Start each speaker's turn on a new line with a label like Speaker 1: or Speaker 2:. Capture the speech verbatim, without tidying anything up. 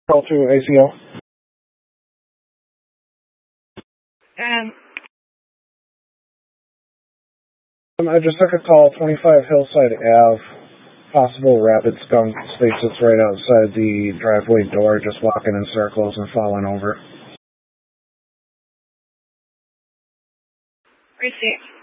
Speaker 1: Call to A C L.
Speaker 2: And
Speaker 1: um, I just took a call, twenty-five Hillside Ave, possible rabid skunk stations right outside the driveway door, just walking in circles and falling over.
Speaker 2: receipt.